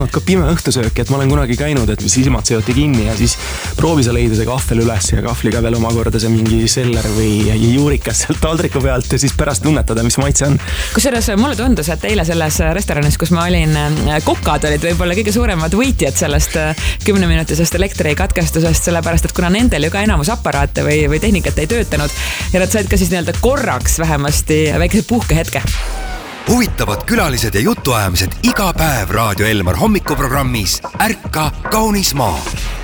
ka pime õhtusöök, et ma olen kunagi käinud, et silmad seoti kinni ja siis proovi sa leida see kahvel üles ja kahvliga veel omakorda see mingi seller või juurikas sealt taldriku pealt ja siis pärast tunnetada, mis maitse on. Kusjuures mulle tundus, et eile selles restoranis, kus ma olin, kokad olid võib-olla kõige suuremad võitjad sellest 10-minutisest elektrikatkestusest, sellepärast, et kuna nendel ju ka enamus aparaate või tehnikat ei töötanud ja nad said ka siis nii-öelda korraks vähemasti väikese puhkehetke. Huvitavad külalised ja jutuajamised iga päev Raadio Elmar hommikuprogrammis Ärka kaunis maa.